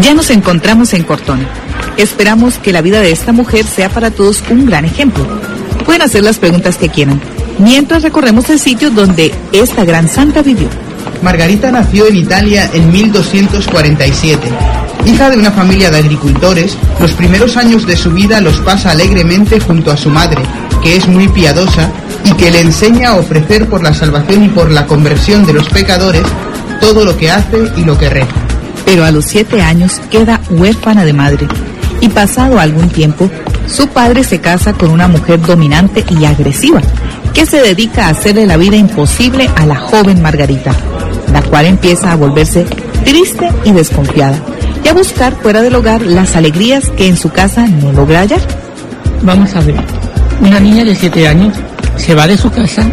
Ya nos encontramos en Cortona. Esperamos que la vida de esta mujer sea para todos un gran ejemplo. Pueden hacer las preguntas que quieran, mientras recorremos el sitio donde esta gran santa vivió. Margarita nació en Italia en 1247. Hija de una familia de agricultores, los primeros años de su vida los pasa alegremente junto a su madre, que es muy piadosa y que le enseña a ofrecer por la salvación y por la conversión de los pecadores todo lo que hace y lo que reza. Pero a los 7 años queda huérfana de madre y pasado algún tiempo, su padre se casa con una mujer dominante y agresiva que se dedica a hacerle la vida imposible a la joven Margarita, la cual empieza a volverse triste y desconfiada y a buscar fuera del hogar las alegrías que en su casa no logra hallar. Vamos a ver, ¿una niña de 7 años se va de su casa?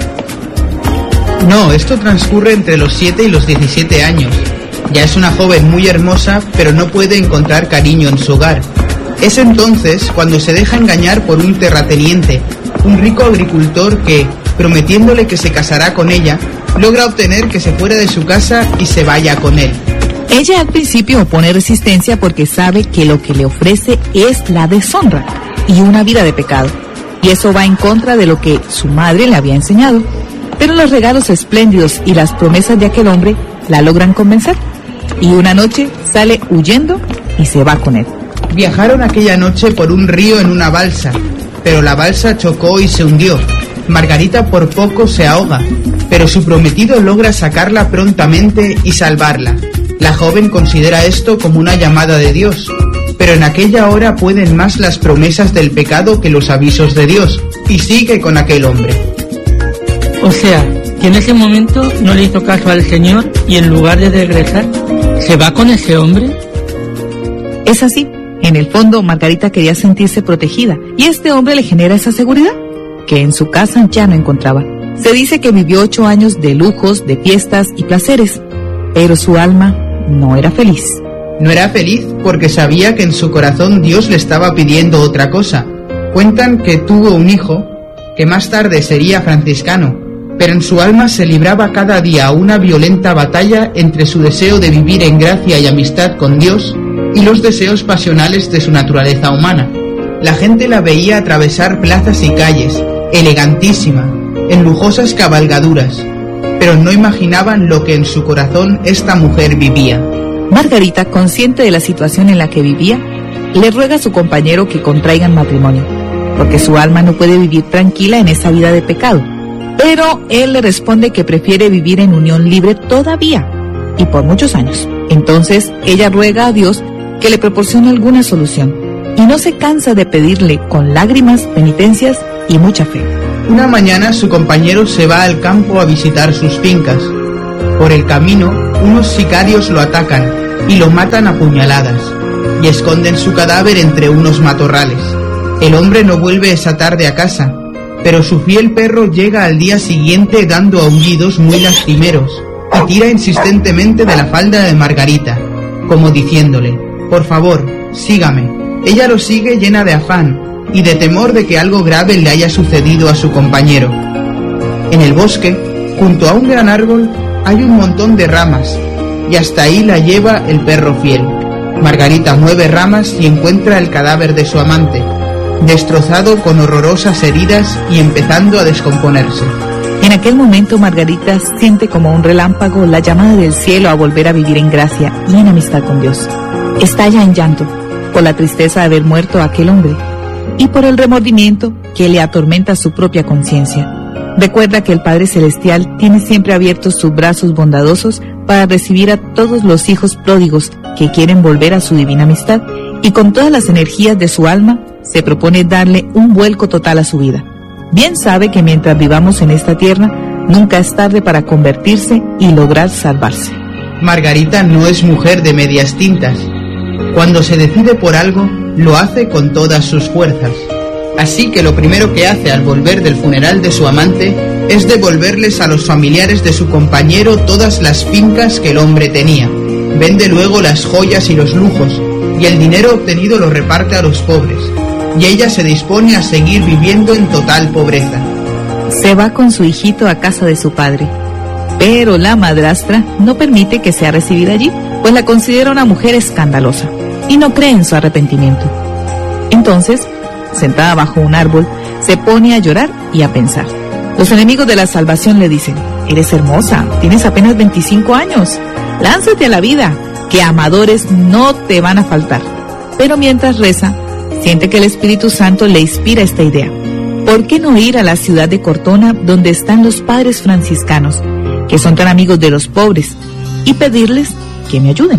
No, esto transcurre entre los 7 y los 17 años. Ya es una joven muy hermosa, pero no puede encontrar cariño en su hogar. Es entonces cuando se deja engañar por un terrateniente, un rico agricultor que, prometiéndole que se casará con ella, logra obtener que se fuera de su casa y se vaya con él. Ella al principio opone resistencia porque sabe que lo que le ofrece es la deshonra y una vida de pecado, y eso va en contra de lo que su madre le había enseñado. Pero los regalos espléndidos y las promesas de aquel hombre la logran convencer, y una noche sale huyendo y se va con él. Viajaron aquella noche por un río en una balsa, pero la balsa chocó y se hundió. Margarita por poco se ahoga, pero su prometido logra sacarla prontamente y salvarla. La joven considera esto como una llamada de Dios, pero en aquella hora pueden más las promesas del pecado que los avisos de Dios, y sigue con aquel hombre. O sea, que en ese momento no le hizo caso al Señor y en lugar de regresar, ¿se va con ese hombre? Es así. En el fondo, Margarita quería sentirse protegida, y este hombre le genera esa seguridad que en su casa ya no encontraba. Se dice que vivió 8 años de lujos, de fiestas y placeres, pero su alma no era feliz. No era feliz porque sabía que en su corazón Dios le estaba pidiendo otra cosa. Cuentan que tuvo un hijo, que más tarde sería franciscano, pero en su alma se libraba cada día una violenta batalla entre su deseo de vivir en gracia y amistad con Dios y los deseos pasionales de su naturaleza humana. La gente la veía atravesar plazas y calles, elegantísima, en lujosas cabalgaduras, pero no imaginaban lo que en su corazón esta mujer vivía. Margarita, consciente de la situación en la que vivía, le ruega a su compañero que contraigan matrimonio, porque su alma no puede vivir tranquila en esa vida de pecado. Pero él le responde que prefiere vivir en unión libre todavía, y por muchos años. Entonces, ella ruega a Dios que le proporcione alguna solución, y no se cansa de pedirle con lágrimas, penitencias y mucha fe. Una mañana su compañero se va al campo a visitar sus fincas. Por el camino, unos sicarios lo atacan y lo matan a puñaladas, y esconden su cadáver entre unos matorrales. El hombre no vuelve esa tarde a casa, pero su fiel perro llega al día siguiente dando aullidos muy lastimeros, y tira insistentemente de la falda de Margarita, como diciéndole: «Por favor, sígame». Ella lo sigue llena de afán y de temor de que algo grave le haya sucedido a su compañero. En el bosque, junto a un gran árbol, hay un montón de ramas, y hasta ahí la lleva el perro fiel. Margarita mueve ramas y encuentra el cadáver de su amante, destrozado con horrorosas heridas y empezando a descomponerse. En aquel momento, Margarita siente como un relámpago la llamada del cielo a volver a vivir en gracia y en amistad con Dios. Estalla en llanto por la tristeza de haber muerto a aquel hombre y por el remordimiento que le atormenta su propia conciencia. Recuerda que el Padre Celestial tiene siempre abiertos sus brazos bondadosos para recibir a todos los hijos pródigos que quieren volver a su divina amistad, y con todas las energías de su alma se propone darle un vuelco total a su vida. Bien sabe que mientras vivamos en esta tierra, nunca es tarde para convertirse y lograr salvarse. Margarita no es mujer de medias tintas. Cuando se decide por algo, lo hace con todas sus fuerzas. Así que lo primero que hace al volver del funeral de su amante es devolverles a los familiares de su compañero todas las fincas que el hombre tenía. Vende luego las joyas y los lujos, y el dinero obtenido lo reparte a los pobres, y ella se dispone a seguir viviendo en total pobreza. Se va con su hijito a casa de su padre, pero la madrastra no permite que sea recibida allí, pues la considera una mujer escandalosa. y no cree en su arrepentimiento. Entonces, sentada bajo un árbol, se pone a llorar y a pensar. Los enemigos de la salvación le dicen: eres hermosa, tienes apenas 25 años, lánzate a la vida, que amadores no te van a faltar. Pero mientras reza, siente que el Espíritu Santo le inspira esta idea. ¿Por qué no ir a la ciudad de Cortona, donde están los padres franciscanos, que son tan amigos de los pobres, y pedirles que me ayuden?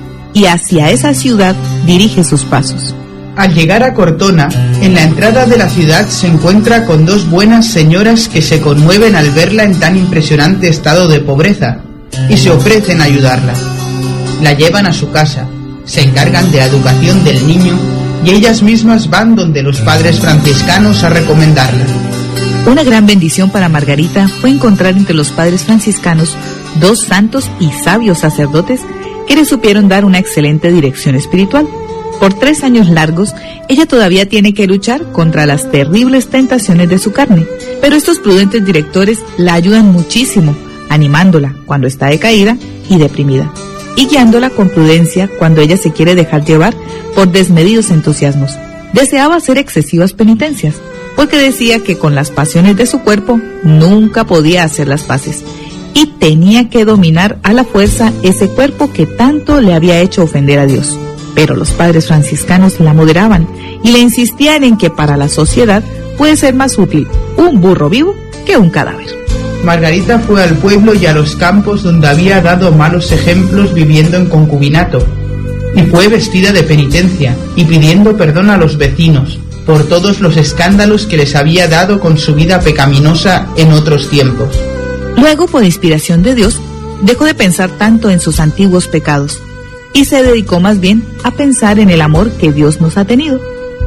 Y hacia esa ciudad dirige sus pasos. Al llegar a Cortona, en la entrada de la ciudad se encuentra con dos buenas señoras que se conmueven al verla en tan impresionante estado de pobreza y se ofrecen a ayudarla. La llevan a su casa, se encargan de la educación del niño y ellas mismas van donde los padres franciscanos a recomendarla. Una gran bendición para Margarita fue encontrar entre los padres franciscanos dos santos y sabios sacerdotes que le supieron dar una excelente dirección espiritual. Por 3 años largos, ella todavía tiene que luchar contra las terribles tentaciones de su carne, pero estos prudentes directores la ayudan muchísimo, animándola cuando está decaída y deprimida, y guiándola con prudencia cuando ella se quiere dejar llevar por desmedidos entusiasmos. Deseaba hacer excesivas penitencias, porque decía que con las pasiones de su cuerpo nunca podía hacer las paces, y tenía que dominar a la fuerza ese cuerpo que tanto le había hecho ofender a Dios. Pero los padres franciscanos la moderaban y le insistían en que para la sociedad puede ser más útil un burro vivo que un cadáver. Margarita fue al pueblo y a los campos donde había dado malos ejemplos viviendo en concubinato, y fue vestida de penitencia y pidiendo perdón a los vecinos por todos los escándalos que les había dado con su vida pecaminosa en otros tiempos. Luego, por inspiración de Dios, dejó de pensar tanto en sus antiguos pecados y se dedicó más bien a pensar en el amor que Dios nos ha tenido,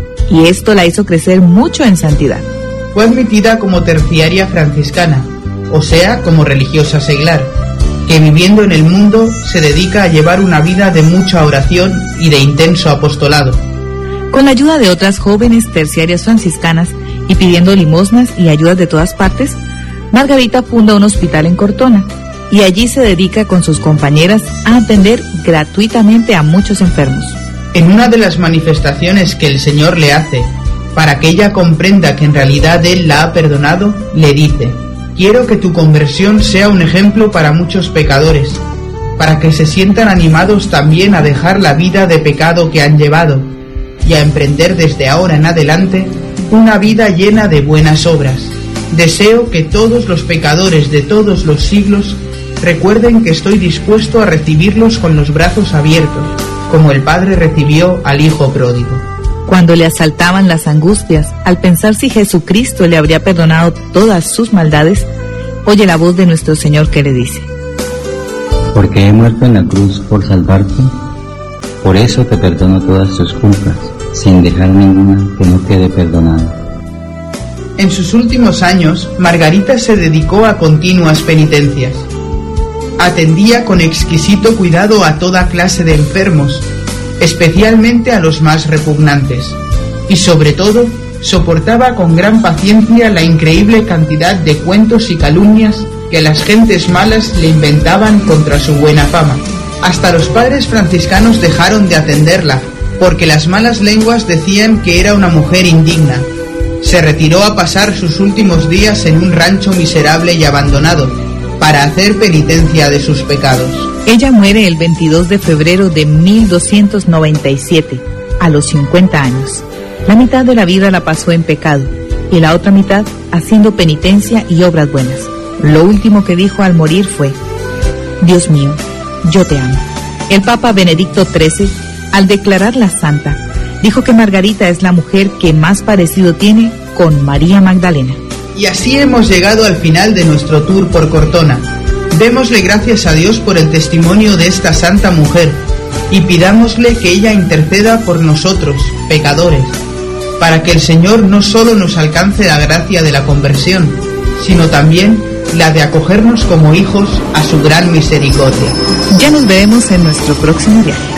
y esto la hizo crecer mucho en santidad. Fue admitida como terciaria franciscana, o sea, como religiosa seglar, que viviendo en el mundo se dedica a llevar una vida de mucha oración y de intenso apostolado. Con la ayuda de otras jóvenes terciarias franciscanas y pidiendo limosnas y ayudas de todas partes, Margarita funda un hospital en Cortona, y allí se dedica con sus compañeras a atender gratuitamente a muchos enfermos. En una de las manifestaciones que el Señor le hace, para que ella comprenda que en realidad Él la ha perdonado, le dice: quiero que tu conversión sea un ejemplo para muchos pecadores, para que se sientan animados también a dejar la vida de pecado que han llevado, y a emprender desde ahora en adelante una vida llena de buenas obras. Deseo que todos los pecadores de todos los siglos recuerden que estoy dispuesto a recibirlos con los brazos abiertos, como el Padre recibió al Hijo pródigo. Cuando le asaltaban las angustias, al pensar si Jesucristo le habría perdonado todas sus maldades, oye la voz de nuestro Señor que le dice: porque he muerto en la cruz por salvarte, por eso te perdono todas tus culpas, sin dejar ninguna que no quede perdonada. En sus últimos años, Margarita se dedicó a continuas penitencias. Atendía con exquisito cuidado a toda clase de enfermos, especialmente a los más repugnantes, y sobre todo, soportaba con gran paciencia la increíble cantidad de cuentos y calumnias que las gentes malas le inventaban contra su buena fama. Hasta los padres franciscanos dejaron de atenderla, porque las malas lenguas decían que era una mujer indigna. Se retiró a pasar sus últimos días en un rancho miserable y abandonado, para hacer penitencia de sus pecados. Ella muere el 22 de febrero de 1297, a los 50 años. La mitad de la vida la pasó en pecado, y la otra mitad haciendo penitencia y obras buenas. Lo último que dijo al morir fue: Dios mío, yo te amo. El Papa Benedicto XIII, al declararla santa, dijo que Margarita es la mujer que más parecido tiene con María Magdalena. Y así hemos llegado al final de nuestro tour por Cortona. Démosle gracias a Dios por el testimonio de esta santa mujer y pidámosle que ella interceda por nosotros, pecadores, para que el Señor no solo nos alcance la gracia de la conversión, sino también la de acogernos como hijos a su gran misericordia. Ya nos veremos en nuestro próximo viaje.